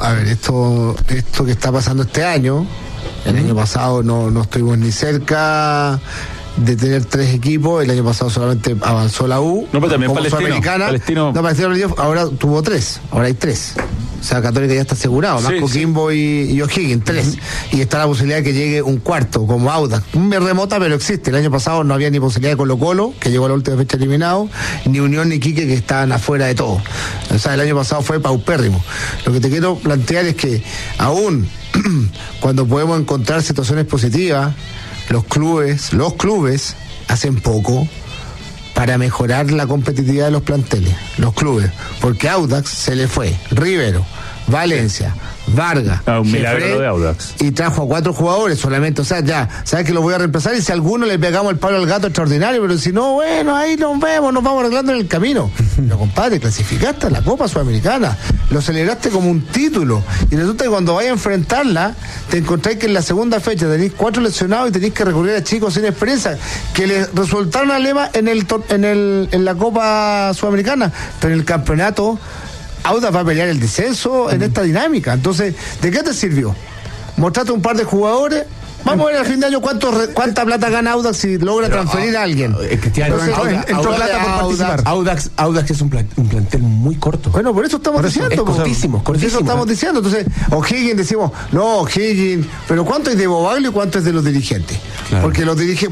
que está pasando este año. El año pasado no estuvimos ni cerca de tener 3 equipos. El año pasado solamente avanzó la U. No, pero también Palestino. Palestino ahora tuvo 3. Ahora hay 3. O sea, Católica ya está asegurado, más Coquimbo y O'Higgins, 3. Y está la posibilidad de que llegue un cuarto, como Audax. Remota, pero existe. El año pasado no había ni posibilidad de Colo-Colo, que llegó a la última fecha eliminado, ni Unión ni Quique, que estaban afuera de todo. O sea, el año pasado fue paupérrimo. Lo que te quiero plantear es que aún cuando podemos encontrar situaciones positivas, los clubes hacen poco para mejorar la competitividad de los planteles, los clubes, porque Audax se le fue, Rivero, Valencia, Vargas, un milagro de Audax. Y trajo a 4 jugadores solamente, o sea, ya, sabes que los voy a reemplazar y si a alguno le pegamos el palo al gato extraordinario, pero si no, bueno, ahí nos vamos arreglando en el camino. Pero compadre, clasificaste a la Copa Sudamericana, lo celebraste como un título y resulta que cuando vayas a enfrentarla, te encontráis que en la segunda fecha tenéis 4 lesionados y tenéis que recurrir a chicos sin experiencia, que les resultaron a Lema en la Copa Sudamericana, pero en el campeonato Audax va a pelear el descenso en esta dinámica. Entonces, ¿de qué te sirvió? Mostraste un par de jugadores. Vamos a ver al fin de año cuánta plata gana Audax si logra transferir a alguien. Cristiano, entró plata por participar. Audax es un plantel muy corto. Bueno, por eso estamos diciendo. Es cortísimo. Por eso estamos diciendo. Entonces, O'Higgins decimos, no, O'Higgins, pero ¿cuánto es de Bobaglio y cuánto es de los dirigentes? Claro. Porque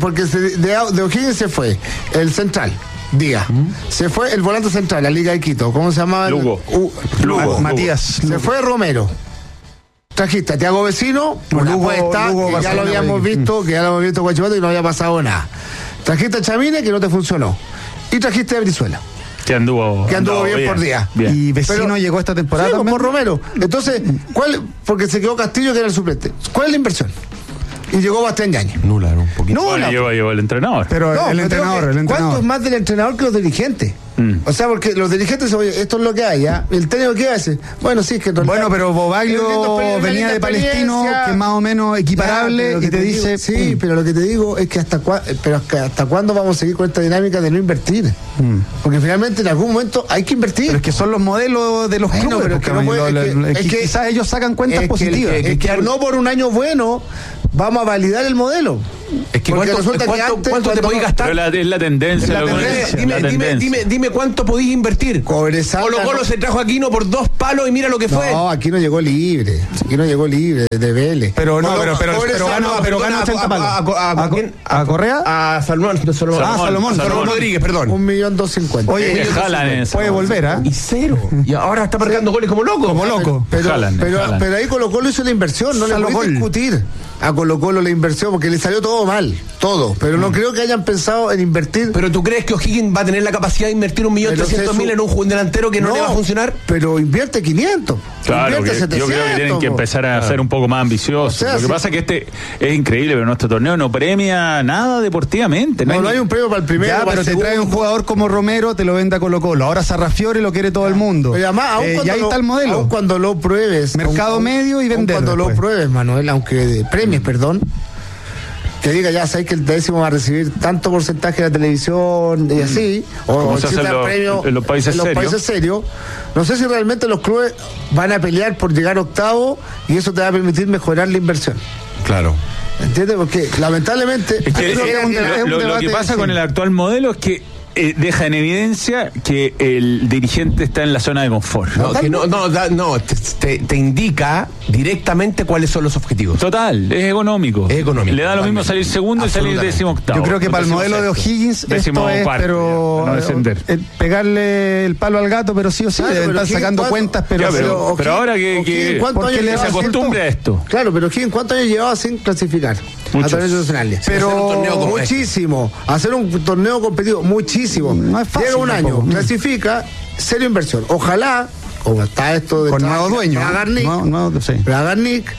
de O'Higgins se fue el central. Díaz. Se fue el volante central, la Liga de Quito. ¿Cómo se llama? Lugo. Matías. Se fue Romero. Trajiste a Thiago Vecino, una apuesta, que ya lo habíamos visto, Guachipato y no había pasado nada. Trajiste a Chamine, que no te funcionó. Y trajiste a Brizuela. Que anduvo bien por día. Y Vecino llegó esta temporada también. Por Romero. Entonces, porque se quedó Castillo, que era el suplente. ¿Cuál es la inversión? Y llegó Bastián Yáñez. Nula, un poquito. Bueno, llegó el entrenador. Pero el entrenador. ¿Cuánto es más del entrenador que los dirigentes? O sea, porque los dirigentes, oye, esto es lo que hay, ¿ya? El técnico, ¿qué hace? Bueno, sí, es que... Bueno, pero Bobaglio venía de Palestino, que es más o menos equiparable, y te dice... Sí, pero lo que te digo es que hasta cuándo vamos a seguir con esta dinámica de no invertir. Porque finalmente en algún momento hay que invertir. Pero es que son los modelos de los clubes. Pero es que quizás ellos sacan cuentas positivas. Es que no por un año bueno vamos a validar el modelo. Es que ¿cuánto te podéis gastar? Pero es la tendencia. Dime cuánto podéis invertir. Colo-Colo se trajo a Aquino por 2 palos y mira lo que fue. No, Aquino llegó libre. de Vélez. Pero gana 80 palos. ¿A Correa? A Salomón Rodríguez, perdón. 1.250.000. Oye, puede volver, ¿ah? Y 0. Y ahora está marcando goles como loco. Pero ahí Colo-Colo hizo la inversión, no le podéis discutir a Colo-Colo la inversión, porque le salió todo todo mal, todo, pero no creo que hayan pensado en invertir. ¿Pero tú crees que O'Higgins va a tener la capacidad de invertir 1.300.000 en un delantero que no le va a funcionar? Pero invierte 500. Claro, invierte 700. yo creo que tienen que empezar a ser un poco más ambiciosos. Lo que pasa es que es increíble, pero nuestro torneo no premia nada deportivamente. No hay un premio para el primero. Ya, pero te trae un jugador como Romero, te lo vende a Colo-Colo. Ahora Sarrafiori lo quiere todo el mundo. Pero además, y ahí está el modelo. Aún cuando lo pruebes. Mercado medio y vender. Cuando lo pruebes, Manuel, aunque premies, perdón. Que diga, ya sabes que el 10º va a recibir tanto porcentaje de la televisión y así, o se hace en los países serios. No sé si realmente los clubes van a pelear por llegar octavo y eso te va a permitir mejorar la inversión. Claro. ¿Entiendes? Porque lamentablemente lo que pasa con el actual modelo es que deja en evidencia que el dirigente está en la zona de confort. Te indica directamente cuáles son los objetivos. Total, es económico. Le da lo mismo salir segundo y salir 18º. Yo creo que para el modelo de O'Higgins esto es, pero pegarle el palo al gato, pero sí o sí, deben estar sacando cuentas, pero ahora que se acostumbre a esto. Claro, pero ¿en cuántos años llevaba sin clasificar? Muchos. A través nacionales. Pero muchísimo. Hacer un torneo competitivo, muchísimo. No es fácil. Llega un año, clasifica, serio inversión. Ojalá, como está esto de con nuevo dueño. Bragarnik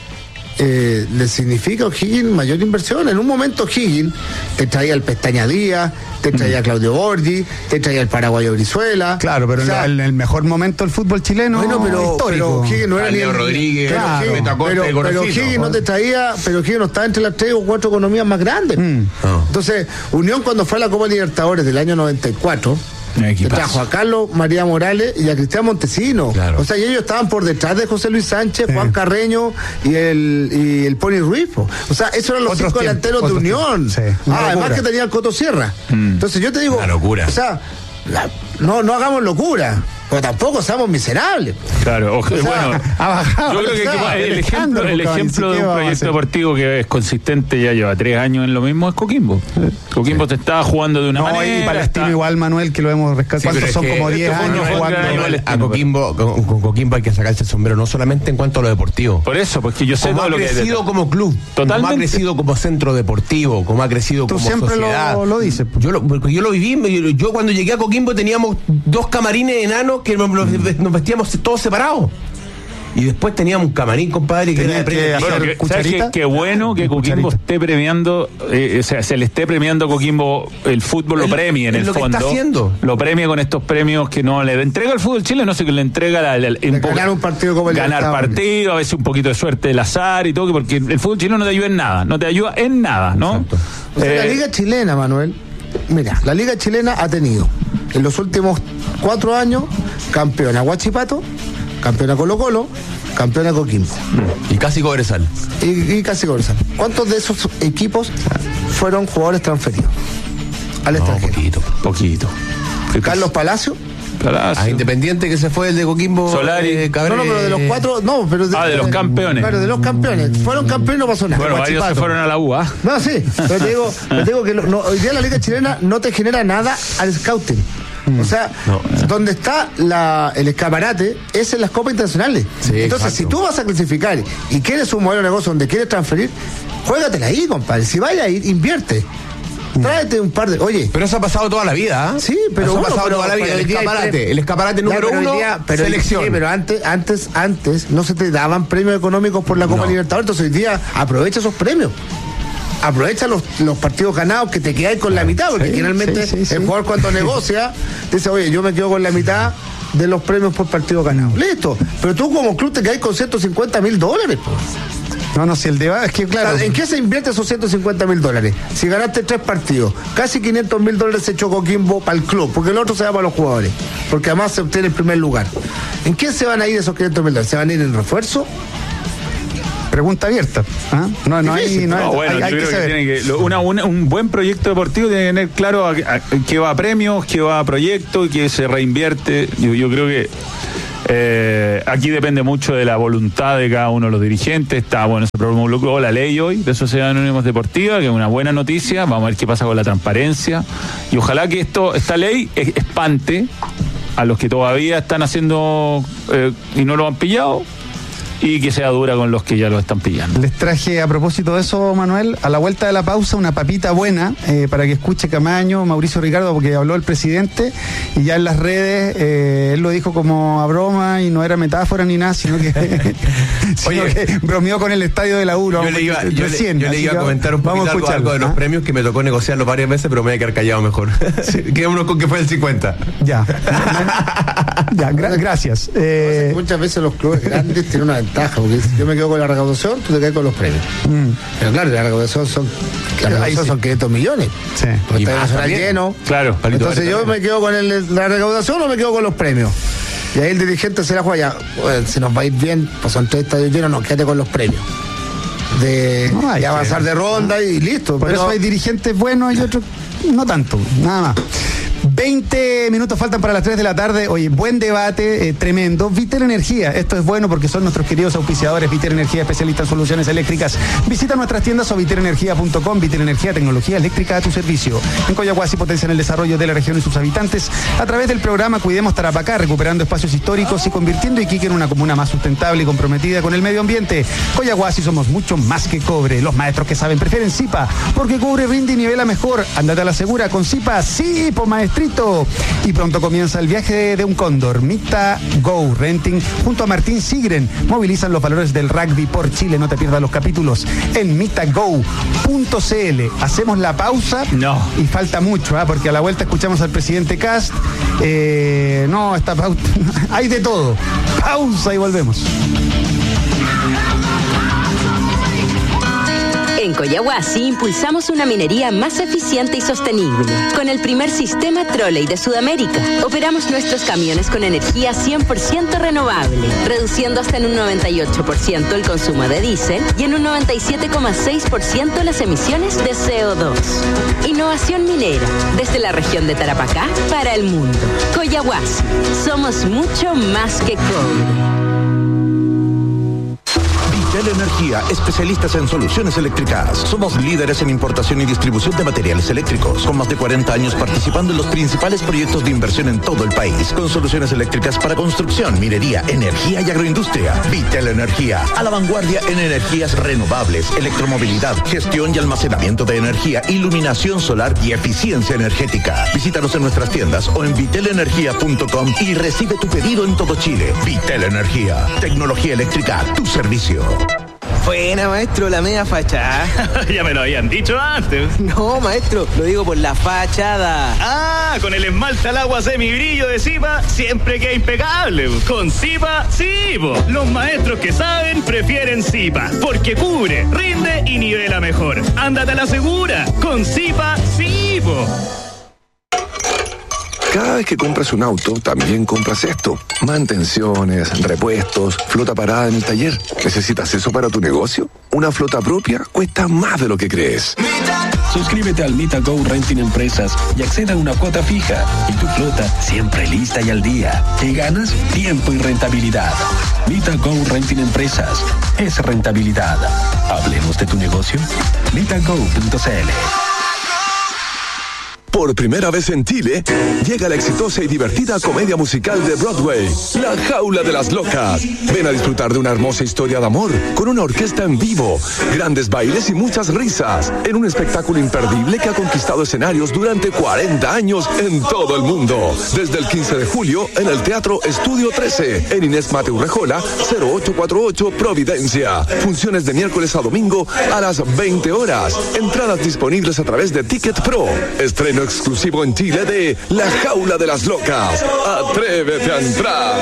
le significa a O'Higgins mayor inversión. En un momento O'Higgins te traía el Pestaña Díaz, te traía a Claudio Borgi, te traía el paraguayo Brizuela. Claro, pero en el mejor momento del fútbol chileno, pero O'Higgins no era ni Leo Rodríguez, pero O'Higgins no te traía, pero O'Higgins no estaba entre las 3 o 4 economías más grandes. Entonces, Unión cuando fue a la Copa Libertadores del año 94, te trajo a Carlos María Morales y a Cristian Montesino. Claro. O sea, y ellos estaban por detrás de José Luis Sánchez, Juan Carreño y el Pony Ruiz. O sea, esos eran los 5 delanteros de Unión. Además que tenía el Coto Sierra. Entonces yo te digo, una locura. O sea, no hagamos locura. Pero tampoco seamos miserables. Claro, yo creo que el ejemplo de un proyecto deportivo que es consistente ya lleva 3 años en lo mismo es Coquimbo. Coquimbo te estaba jugando de una manera. Y Palestino igual, Manuel, que lo hemos rescatado. ¿Cuántos son? Como 10 años jugando. A Coquimbo, con Coquimbo hay que sacarse el sombrero, no solamente en cuanto a lo deportivo. Por eso, porque yo sé todo lo que ha crecido como club, totalmente. Como ha crecido como centro deportivo, como ha crecido como sociedad. Tú siempre lo dices. Porque yo lo viví. Yo cuando llegué a Coquimbo teníamos 2 camarines enanos que nos vestíamos todos separados. Y después teníamos un camarín, compadre, ¿sabes qué bueno que Coquimbo esté premiando, se le esté premiando a Coquimbo el fútbol, lo premie en el fondo. Está haciendo. Lo premia con estos premios que no le entrega al fútbol chileno, no sé, que le entrega ganar un partido como el ganar partido, a veces un poquito de suerte del azar y todo, porque el fútbol chileno no te ayuda en nada, ¿no? O sea, la Liga Chilena, Manuel, mira, la Liga Chilena ha tenido en los últimos 4 años campeona Huachipato, campeona Colo-Colo, campeona Coquimbo. Y casi Cobresal. Y casi Cobresal. ¿Cuántos de esos equipos fueron jugadores transferidos al extranjero? Poquito. Carlos Palacio. A Independiente, que se fue el de Coquimbo. Solari. No, pero de los 4, no, pero de los campeones. Claro, de los campeones. Fueron campeones, no pasó nada. Bueno, varios se fueron a la U, No, sí, pero te digo que hoy día la Liga Chilena no te genera nada al scouting. O sea, donde está el escaparate es en las copas internacionales. Sí, entonces, si tú vas a clasificar y quieres un modelo de negocio donde quieres transferir, juégatela ahí, compadre. Si vaya a ir, invierte. Tráete un par de. Oye. Pero eso ha pasado toda la vida, ¿eh? Sí, pero. Eso ha pasado toda la vida. El escaparate número 1, selección. Sí, pero antes no se te daban premios económicos por la Copa Libertadores. Entonces hoy día aprovecha esos premios. Aprovecha los partidos ganados que te quedáis con la mitad, porque generalmente el jugador cuando negocia dice, oye, yo me quedo con la mitad de los premios por partido ganado. Listo. Pero tú como club te quedáis con $150,000, pues. No, si el debate es que, claro. ¿En qué se invierte esos $150,000? Si ganaste 3 partidos, casi $500,000 se echó Coquimbo para el club, porque el otro se va para los jugadores, porque además se obtiene el primer lugar. ¿En qué se van a ir esos $500,000? ¿Se van a ir en refuerzo? Pregunta abierta. Un buen proyecto deportivo tiene que tener claro a qué va a premios, qué va a proyectos y qué se reinvierte. Yo creo que aquí depende mucho de la voluntad de cada uno de los dirigentes. Se promulgó la ley hoy de Sociedades Anónimas Deportivas, que es una buena noticia. Vamos a ver qué pasa con la transparencia y ojalá que esta ley espante a los que todavía están haciendo y no lo han pillado. y que sea dura con los que ya lo están pillando. Les traje a propósito de eso, Manuel, a la vuelta de la pausa una papita buena para que escuche Camaño, Mauricio Ricardo, porque habló el presidente y ya en las redes él lo dijo como a broma y no era metáfora ni nada, sino que, que bromeó con el estadio de la U. Yo le iba a comentar un poquito algo de los premios que me tocó negociarlo varias veces, pero me voy a quedar callado mejor. Sí. Quedémonos con que fue el 50. Ya. Gracias. Muchas veces los clubes grandes tienen una ventaja, porque si yo me quedo con la recaudación, tú te quedas con los premios. Pero claro, la recaudación son 500 millones. Sí. Porque está nacional lleno. Claro. Entonces yo me quedo con la recaudación o me quedo con los premios. Y ahí el dirigente se la juega, ya, si nos va a ir bien, pues son 3 estadios llenos, no, quédate con los premios. De avanzar de ronda y listo. Por eso hay dirigentes buenos y otros no tanto, nada más. 20 minutos faltan para las 3 de la tarde. Oye, buen debate, tremendo. Vitel Energía, esto es bueno porque son nuestros queridos auspiciadores. Vitel Energía, especialista en soluciones eléctricas. Visita nuestras tiendas o vitelenergia.com. Vitel Energía, tecnología eléctrica a tu servicio. En Coyahuasi potencian el desarrollo de la región y sus habitantes a través del programa Cuidemos Tarapacá, recuperando espacios históricos y convirtiendo Iquique en una comuna más sustentable y comprometida con el medio ambiente. Coyahuasi somos mucho más que cobre. Los maestros que saben prefieren Zipa, porque cobre rinde y nivela mejor. Ándate a la segura con Zipa. Sí, po maestrito. Y pronto comienza el viaje de un cóndor. Mita Go Renting junto a Martín Sigren movilizan los valores del rugby por Chile. No te pierdas los capítulos en mitago.cl. Hacemos la pausa. No. Y falta mucho, porque a la vuelta escuchamos al presidente Kast. No, esta pausa. Hay de todo. Pausa y volvemos. En Coyahuasi impulsamos una minería más eficiente y sostenible. Con el primer sistema Trolley de Sudamérica, operamos nuestros camiones con energía 100% renovable, reduciendo hasta en un 98% el consumo de diésel y en un 97,6% las emisiones de CO2. Innovación minera, desde la región de Tarapacá para el mundo. Coyahuasi, somos mucho más que cobre. Vitel Energía, especialistas en soluciones eléctricas. Somos líderes en importación y distribución de materiales eléctricos, con más de 40 años participando en los principales proyectos de inversión en todo el país, con soluciones eléctricas para construcción, minería, energía y agroindustria. Vitel Energía, a la vanguardia en energías renovables, electromovilidad, gestión y almacenamiento de energía, iluminación solar y eficiencia energética. Visítanos en nuestras tiendas o en vitelenergia.com y recibe tu pedido en todo Chile. Vitel Energía, tecnología eléctrica a tu servicio. Buena, maestro, la media fachada. Ya me lo habían dicho antes. No, maestro, lo digo por la fachada. Ah, con el esmalte al agua semibrillo de Zipa, siempre queda impecable. Con Zipa, sí, po. Los maestros que saben prefieren Zipa, porque cubre, rinde y nivela mejor. Ándate a la segura. Con Zipa, sí, po. Cada vez que compras un auto, también compras esto. Mantenciones, repuestos, flota parada en el taller. ¿Necesitas eso para tu negocio? Una flota propia cuesta más de lo que crees. Suscríbete al Mita Go Renting Empresas y acceda a una cuota fija. Y tu flota siempre lista y al día. ¿Qué ganas? Tiempo y rentabilidad. Mita Go Renting Empresas. Es rentabilidad. Hablemos de tu negocio. mitago.cl. Por primera vez en Chile, llega la exitosa y divertida comedia musical de Broadway, La Jaula de las Locas. Ven a disfrutar de una hermosa historia de amor, con una orquesta en vivo, grandes bailes y muchas risas, en un espectáculo imperdible que ha conquistado escenarios durante 40 años en todo el mundo. Desde el 15 de julio, en el Teatro Estudio 13, en Inés Mateu Rejola, 0848 Providencia. Funciones de miércoles a domingo a las 20 horas. Entradas disponibles a través de Ticket Pro. Estreno exclusivo en Chile de La Jaula de las Locas. Atrévete a entrar.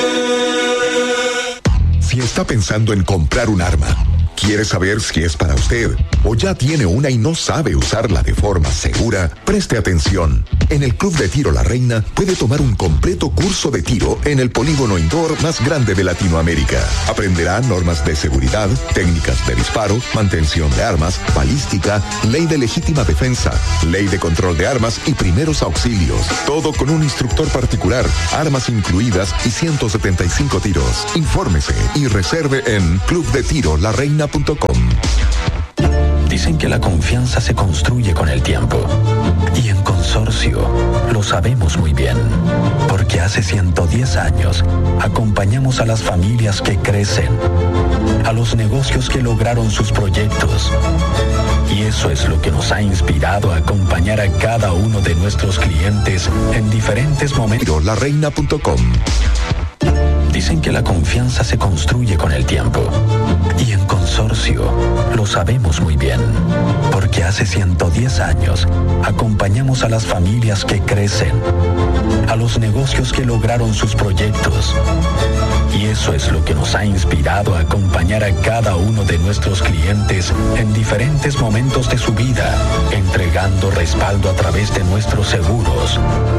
Si está pensando en comprar un arma, quiere saber si es para usted o ya tiene una y no sabe usarla de forma segura, preste atención. En el Club de Tiro La Reina puede tomar un completo curso de tiro en el polígono indoor más grande de Latinoamérica. Aprenderá normas de seguridad, técnicas de disparo, mantención de armas, balística, ley de legítima defensa, ley de control de armas y primeros auxilios. Todo con un instructor particular, armas incluidas y 175 tiros. Infórmese y reserve en clubdetirolarreina.com. Dicen que la confianza se construye con el tiempo. Y en Consorcio lo sabemos muy bien, porque hace 110 años acompañamos a las familias que crecen, a los negocios que lograron sus proyectos. Y eso es lo que nos ha inspirado a acompañar a cada uno de nuestros clientes en diferentes momentos. LaReina.com. Dicen que la confianza se construye con el tiempo. Y en Consorcio lo sabemos muy bien, porque hace 110 años acompañamos a las familias que crecen, a los negocios que lograron sus proyectos. Y eso es lo que nos ha inspirado a acompañar a cada uno de nuestros clientes en diferentes momentos de su vida, entregando respaldo a través de nuestros seguros.